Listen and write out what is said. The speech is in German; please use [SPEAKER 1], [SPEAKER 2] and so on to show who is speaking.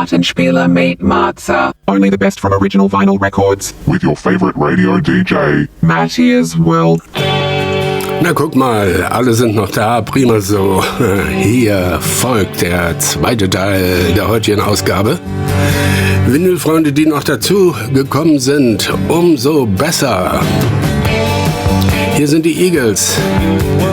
[SPEAKER 1] Plattenspieler Mate Matza.
[SPEAKER 2] Only the best from original vinyl records.
[SPEAKER 3] With your favorite radio DJ,
[SPEAKER 2] Matthias World.
[SPEAKER 4] Na guck mal, alle sind noch da, prima so. Hier folgt der zweite Teil der heutigen Ausgabe. Vinylfreunde, die noch dazu gekommen sind, umso besser. Hier sind die Eagles.